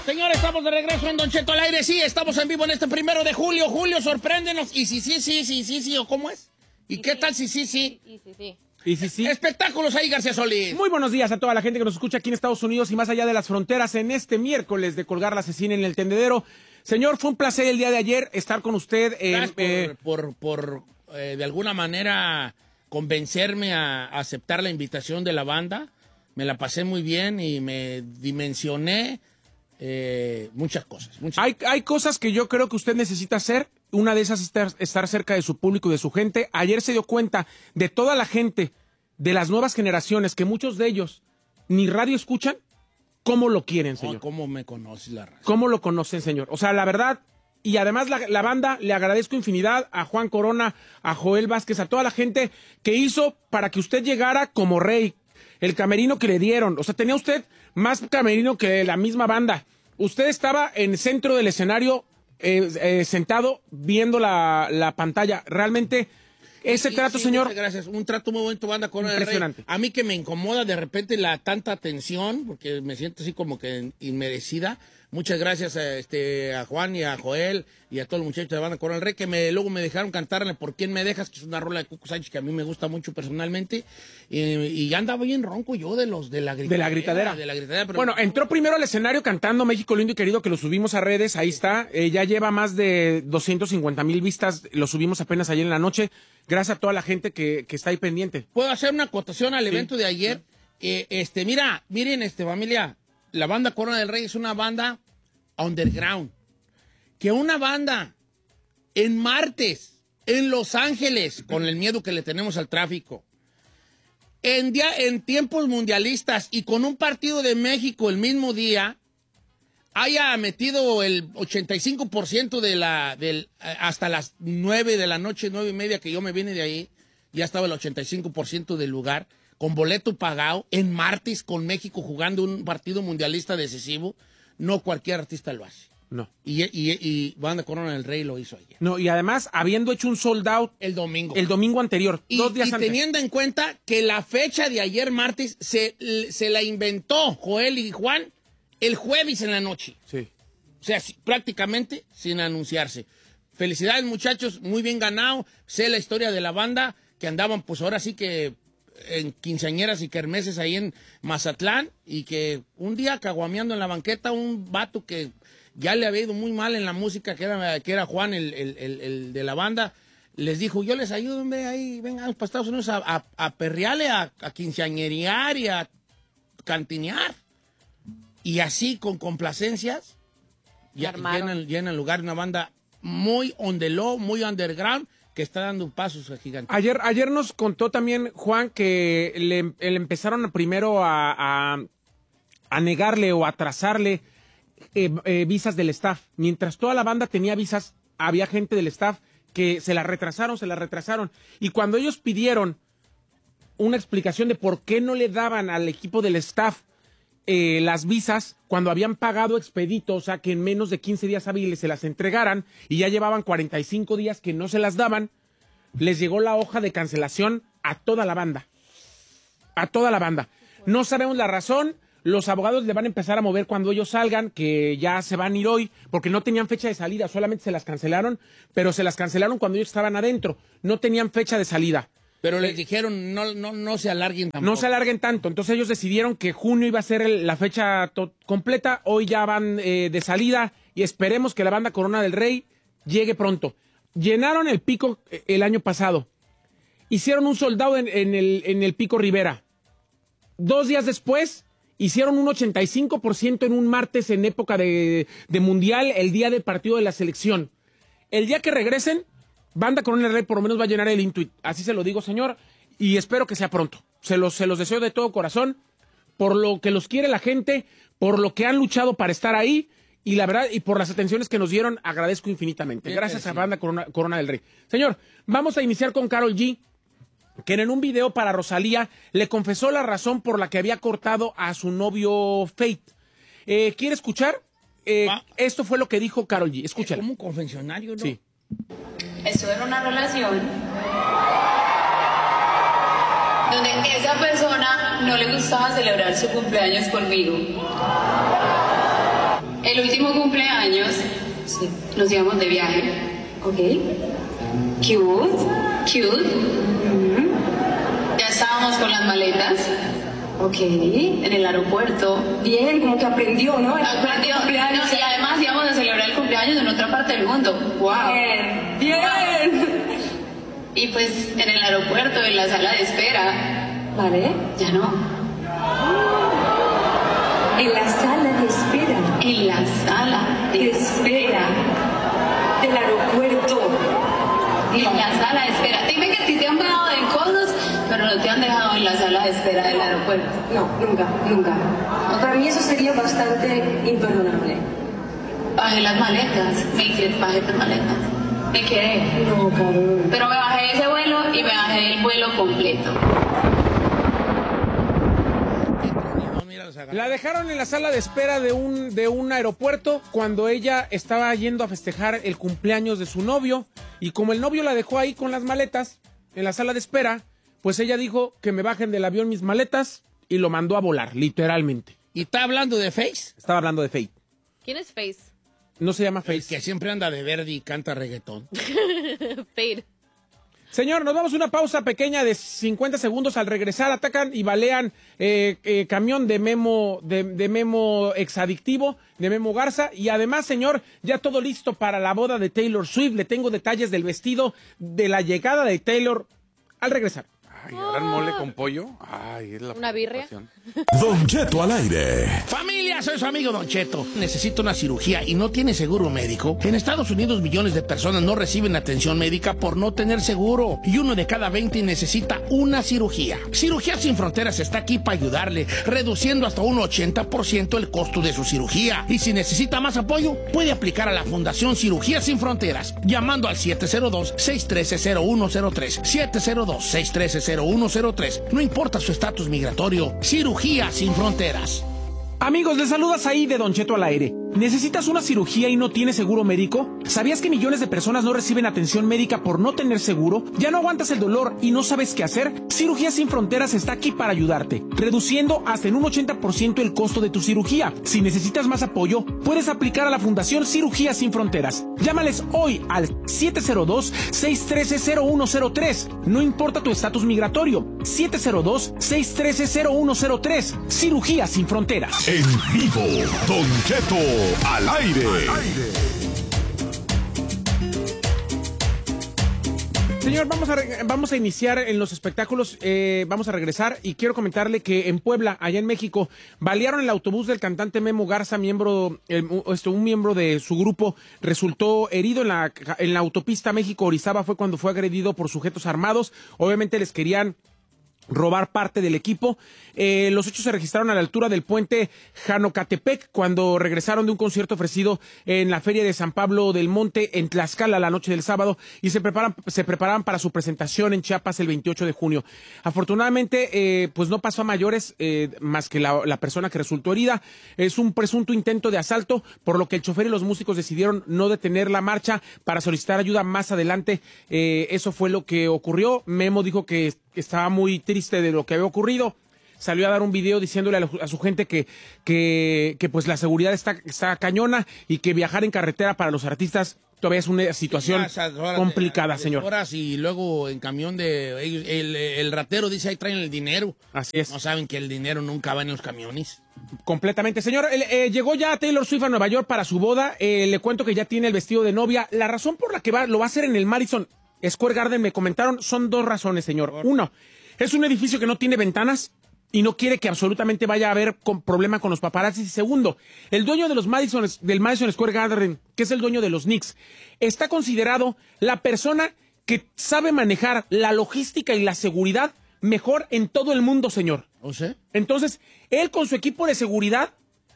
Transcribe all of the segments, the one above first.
Señores, estamos de regreso en Don Cheto al aire. Sí, estamos en vivo en este 1 de julio. Julio, sorpréndenos. Y sí, ¿o cómo es? ¿Y qué tal si sí? Y sí. Espectáculos ahí, García Solís. Muy buenos días a toda la gente que nos escucha aquí en Estados Unidos y más allá de las fronteras en este miércoles de colgar la asesina en el tendedero. Señor, fue un placer el día de ayer estar con usted. Gracias por de alguna manera convencerme a aceptar la invitación de la banda. Me la pasé muy bien y me dimensioné muchas cosas. Hay cosas que yo creo que usted necesita hacer. Una de esas es estar cerca de su público y de su gente. Ayer se dio cuenta de toda la gente de las nuevas generaciones, que muchos de ellos ni radio escuchan, cómo lo quieren, señor. ¿Cómo me conoces la raza? ¿Cómo lo conocen, señor? O sea, la verdad, y además la banda, le agradezco infinidad a Juan Corona, a Joel Vázquez, a toda la gente que hizo para que usted llegara como rey. El camerino que le dieron, o sea, tenía usted más camerino que la misma banda. Usted estaba en el centro del escenario, sentado viendo la pantalla. Realmente, ese trato, señor. Muchas gracias. Un trato muy bonito, banda Corona del Rey. Impresionante. A mí que me incomoda de repente la tanta atención, porque me siento así como que inmerecida. Muchas gracias a Juan y a Joel y a todos los muchachos de la banda Corona del Rey que luego me dejaron cantarle Por quién me dejas, que es una rola de Cuco Sánchez que a mí me gusta mucho personalmente. Y ya andaba bien ronco yo de la gritadera. Pero... Bueno, entró primero al escenario cantando México lindo y querido, que lo subimos a redes, ahí está. Ya lleva más de 250,000 vistas, lo subimos apenas ayer en la noche. Gracias a toda la gente que está ahí pendiente. ¿Puedo hacer una acotación al evento de ayer? Miren, familia, la banda Corona del Rey es una banda underground. Que una banda en martes, en Los Ángeles, con el miedo que le tenemos al tráfico, en tiempos mundialistas y con un partido de México el mismo día, haya metido el 85% hasta las 9 de la noche, 9:30 que yo me vine de ahí, ya estaba el 85% del lugar, con boleto pagado, en martes con México jugando un partido mundialista decisivo. No cualquier artista lo hace. No. Y Banda Corona del Rey lo hizo ayer. No, y además, habiendo hecho un sold out el domingo anterior, 2 días antes. Y teniendo en cuenta que la fecha de ayer martes se la inventó Joel y Juan el jueves en la noche. Sí. O sea, prácticamente sin anunciarse. Felicidades, muchachos, muy bien ganado. Sé la historia de la banda, que andaban pues ahora sí que en quinceañeras y kermeses ahí en Mazatlán, y que un día caguameando en la banqueta un vato que ya le había ido muy mal en la música, que era Juan, el de la banda, les dijo, yo les ayudo, hombre, ahí vengan para Estados Unidos a perrearle, a quinceañerear y a cantinear. Y así, con complacencias, llenan lugar, una banda muy on the low, muy underground, que está dando pasos gigantes. Ayer nos contó también Juan que le empezaron primero a negarle o a atrasarle visas del staff. Mientras toda la banda tenía visas, había gente del staff que se la retrasaron. Y cuando ellos pidieron una explicación de por qué no le daban al equipo del staff las visas, cuando habían pagado expedito, o sea que en menos de 15 días hábiles se las entregaran, y ya llevaban 45 días que no se las daban, les llegó la hoja de cancelación a toda la banda. A toda la banda. No sabemos la razón. Los abogados le van a empezar a mover cuando ellos salgan, que ya se van a ir hoy, porque no tenían fecha de salida, solamente se las cancelaron, pero se las cancelaron cuando ellos estaban adentro, no tenían fecha de salida. Pero les dijeron, no se alarguen tampoco. No se alarguen tanto. Entonces ellos decidieron que junio iba a ser la fecha completa. Hoy ya van de salida y esperemos que la banda Corona del Rey llegue pronto. Llenaron el Pico el año pasado. Hicieron un soldado en el Pico Rivera. 2 días después hicieron un 85% en un martes en época de mundial, el día del partido de la selección. El día que regresen, banda Corona del Rey por lo menos va a llenar el Intuit. Así se lo digo, señor, y espero que sea pronto. Se los deseo de todo corazón, por lo que los quiere la gente, por lo que han luchado para estar ahí, y la verdad, y por las atenciones que nos dieron, agradezco infinitamente. Gracias a banda Corona del Rey. Señor, vamos a iniciar con Karol G, que en un video para Rosalía le confesó la razón por la que había cortado a su novio Fate. ¿Quiere escuchar? Esto fue lo que dijo Karol G. Escúchala. Como un confesionario, ¿no? Sí. Estuve en una relación donde esa persona no le gustaba celebrar su cumpleaños conmigo. El último cumpleaños Sí. nos íbamos de viaje. Ok. Cute. Cute. Ya estábamos con las maletas Ok. en el aeropuerto. Bien, como que aprendió, ¿no? Aprendió, no, y además íbamos a celebrar el cumpleaños en otra parte del mundo. ¡Wow! Bien. Bien. Y pues en el aeropuerto, en la sala de espera, Vale. ya no. En la sala de espera. En la sala de espera. Del aeropuerto. En la sala de espera. Dime que a ti te han dejado de cosas, pero no te han dejado en la sala de espera del aeropuerto. No, nunca, nunca. Para mí eso sería bastante imperdonable. Bajé las maletas. Me hice, bajé las maletas. Me quedé. No, cabrón. Pero me bajé ese vuelo y me bajé el vuelo completo. La dejaron en la sala de espera de un aeropuerto cuando ella estaba yendo a festejar el cumpleaños de su novio, y como el novio la dejó ahí con las maletas en la sala de espera, pues ella dijo que me bajen del avión mis maletas y lo mandó a volar, literalmente. ¿Y está hablando de Face? Estaba hablando de Faith. ¿Quién es Face? No se llama El Faith. que siempre anda de verde y canta reggaetón. Fade. Señor, nos vamos a una pausa pequeña de 50 segundos. Al regresar atacan y balean camión de Memo exadictivo, de Memo Garza. Y además, señor, ya todo listo para la boda de Taylor Swift. Le tengo detalles del vestido de la llegada de Taylor al regresar. Ay, ¿harán mole con pollo? Ay, es la ¿Una birria? preocupación. Don Cheto al aire. Familia, soy su amigo Don Cheto. Necesita una cirugía y no tiene seguro médico. En Estados Unidos millones de personas no reciben atención médica por no tener seguro. Y 1 de cada 20 necesita una cirugía. Cirugía Sin Fronteras está aquí para ayudarle, reduciendo hasta un 80% el costo de su cirugía. Y si necesita más apoyo, puede aplicar a la Fundación Cirugía Sin Fronteras, llamando al 702-613-0103. 702-613-0103. No importa su estatus migratorio. Cirugía Sin Fronteras. Amigos, les saludas ahí de Don Cheto al aire. ¿Necesitas una cirugía y no tienes seguro médico? ¿Sabías que millones de personas no reciben atención médica por no tener seguro? ¿Ya no aguantas el dolor y no sabes qué hacer? Cirugía Sin Fronteras está aquí para ayudarte, reduciendo hasta en un 80% el costo de tu cirugía. Si necesitas más apoyo, puedes aplicar a la Fundación Cirugía Sin Fronteras. Llámales hoy al 702-613-0103. No importa tu estatus migratorio. 702-613-0103. Cirugía Sin Fronteras. En vivo, Don Cheto al aire. Señor, vamos a iniciar en los espectáculos, vamos a regresar y quiero comentarle que en Puebla, allá en México, balearon el autobús del cantante Memo Garza, un miembro de su grupo resultó herido en la autopista México-Orizaba, fue cuando fue agredido por sujetos armados, obviamente les querían robar parte del equipo. Los hechos se registraron a la altura del puente Janocatepec cuando regresaron de un concierto ofrecido en la Feria de San Pablo del Monte en Tlaxcala la noche del sábado y se preparaban para su presentación en Chiapas el 28 de junio. Afortunadamente, pues no pasó a mayores, más que la persona que resultó herida. Es un presunto intento de asalto, por lo que el chofer y los músicos decidieron no detener la marcha para solicitar ayuda más adelante. Eso fue lo que ocurrió. Memo dijo que estaba muy triste de lo que había ocurrido. Salió a dar un video diciéndole a su gente que pues la seguridad está cañona y que viajar en carretera para los artistas todavía es una situación complicada, señor. Horas y luego en camión de ellos, el ratero dice ahí traen el dinero. Así es. No saben que el dinero nunca va en los camiones. Completamente. Señor, llegó ya Taylor Swift a Nueva York para su boda. Le cuento que ya tiene el vestido de novia. La razón por la que lo va a hacer en el Madison Square Garden, me comentaron, son 2 razones, señor. Uno, es un edificio que no tiene ventanas y no quiere que absolutamente vaya a haber problema con los paparazzis. Y segundo, el dueño de del Madison Square Garden, que es el dueño de los Knicks, está considerado la persona que sabe manejar la logística y la seguridad mejor en todo el mundo, señor. ¿O sea? Entonces, él con su equipo de seguridad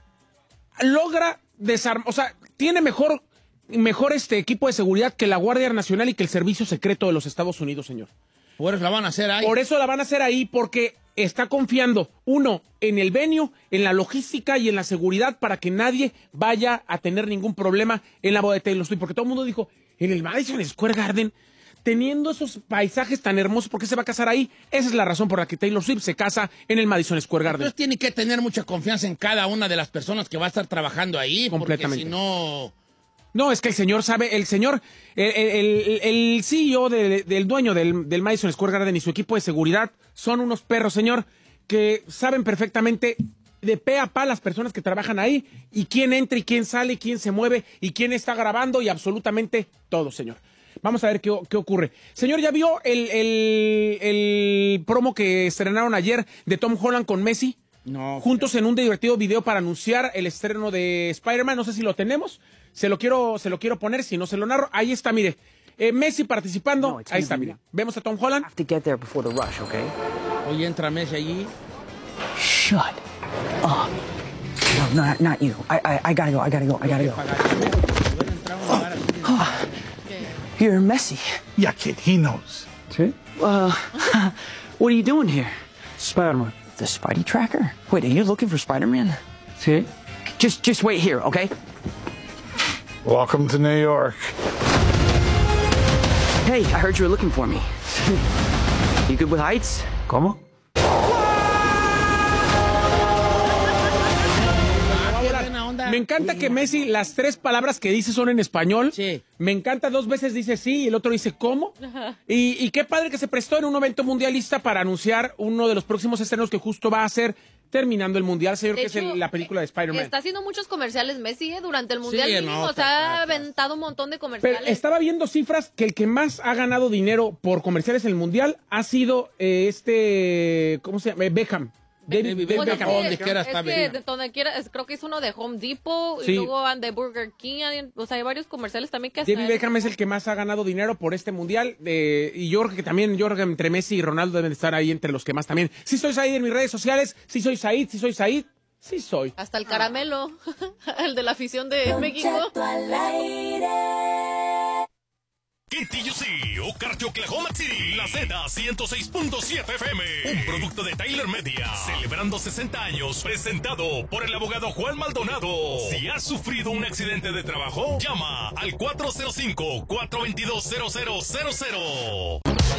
logra desarmar, o sea, tiene mejor equipo de seguridad que la Guardia Nacional y que el Servicio Secreto de los Estados Unidos, señor. Por eso la van a hacer ahí. Por eso la van a hacer ahí, porque está confiando, uno, en el venue, en la logística y en la seguridad para que nadie vaya a tener ningún problema en la boda de Taylor Swift. Porque todo el mundo dijo, en el Madison Square Garden, teniendo esos paisajes tan hermosos, ¿por qué se va a casar ahí? Esa es la razón por la que Taylor Swift se casa en el Madison Square Garden. Entonces tiene que tener mucha confianza en cada una de las personas que va a estar trabajando ahí, Completamente. porque si no... No, es que el señor sabe, el CEO del dueño del Madison Square Garden y su equipo de seguridad son unos perros, señor, que saben perfectamente de pe a pa las personas que trabajan ahí y quién entra y quién sale y quién se mueve y quién está grabando y absolutamente todo, señor. Vamos a ver qué ocurre. Señor, ¿ya vio el promo que estrenaron ayer de Tom Holland con Messi? No. Juntos en un divertido video para anunciar el estreno de Spider-Man. No sé si lo tenemos. Se lo quiero poner, si no se lo narro. Ahí está, mire. Messi participando. No, it's Ahí está, easy. mire. Vemos a Tom Holland. Have to get there before the rush, okay? Hoy entra Messi allí. Shut up. No, not you. I gotta go. You're Messi. Yeah, kid, he knows. See? What are you doing here? Spider-Man. The Spidey tracker? Wait, are you looking for Spider-Man? See? Just wait here, okay? Welcome to New York. Hey, I heard you were looking for me. You good with heights? ¿Cómo? Me encanta que Messi, las 3 palabras que dice son en español. Sí. Me encanta, 2 veces dice sí y el otro dice ¿cómo? Y qué padre que se prestó en un evento mundialista para anunciar uno de los próximos estrenos que justo va a ser terminando el mundial, señor, De que hecho, es la película de Spider-Man. Está haciendo muchos comerciales Messi, durante el mundial Sí, mínimo, no, se ha claro. aventado un montón de Pero comerciales. estaba viendo cifras que el que más ha ganado dinero por comerciales en el mundial ha sido ¿cómo se llama? Beckham. David Bueno, Beckham. sí, donde quiera está es que bien. de donde quiera, creo que es uno de Home Depot Sí. y luego de Burger King, o sea, hay varios comerciales también que hacen. David Beckham es el que más ha ganado dinero por este mundial y yo creo que también entre Messi y Ronaldo deben estar ahí entre los que más también. Sí soy Said en mis redes sociales, sí soy Said, sí soy. Hasta el caramelo, el de la afición de México. KTUC, Ocarty, Oklahoma City, la Z106.7 FM, un producto de Tyler Media, celebrando 60 años, presentado por el abogado Juan Maldonado. Si has sufrido un accidente de trabajo, llama al 405-422-0000.